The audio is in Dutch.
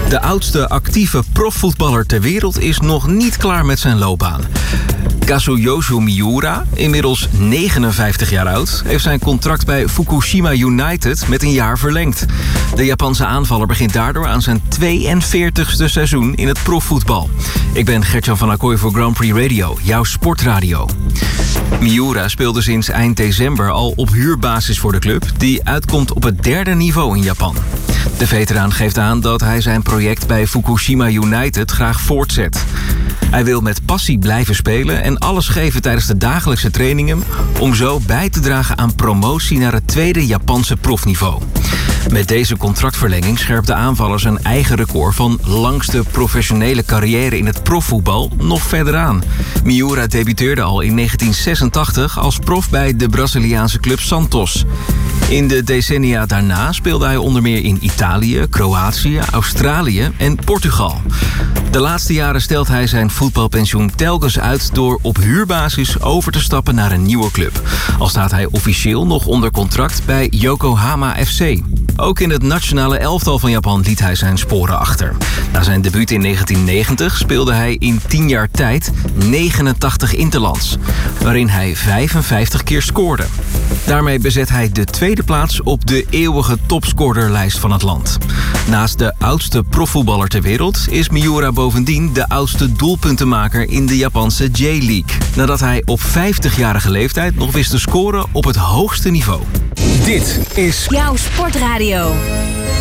De oudste actieve profvoetballer ter wereld is nog niet klaar met zijn loopbaan. Kazuyoshi Miura, inmiddels 59 jaar oud, heeft zijn contract bij Fukushima United met een jaar verlengd. De Japanse aanvaller begint daardoor aan zijn 42e seizoen in het profvoetbal. Ik ben Gertjan van Acquoy voor Grand Prix Radio, jouw sportradio. Miura speelde sinds eind december al op huurbasis voor de club, die uitkomt op het 3e niveau in Japan. De veteraan geeft aan dat hij zijn project bij Fukushima United graag voortzet. Hij wil met passie blijven spelen en alles geven tijdens de dagelijkse trainingen om zo bij te dragen aan promotie naar het 2e Japanse profniveau. Met deze contractverlenging scherpt de aanvaller zijn eigen record van langste professionele carrière in het profvoetbal nog verder aan. Miura debuteerde al in 1986 als prof bij de Braziliaanse club Santos. In de decennia daarna speelde hij onder meer in Italië, Kroatië, Australië en Portugal. De laatste jaren stelt hij zijn voetbalpensioen telkens uit door op huurbasis over te stappen naar een nieuwe club. Al staat hij officieel nog onder contract bij Yokohama FC. Ook in het nationale elftal van Japan liet hij zijn sporen achter. Na zijn debuut in 1990 speelde hij in 10 jaar tijd 89 interlands, waarin hij 55 keer scoorde. Daarmee bezet hij de 2e plaats op de eeuwige topscorerlijst van het land. Naast de oudste profvoetballer ter wereld is Miura bovendien de oudste doelpuntenmaker in de Japanse J-League. Nadat hij op 50-jarige leeftijd nog wist te scoren op het hoogste niveau. Dit is jouw sportradio.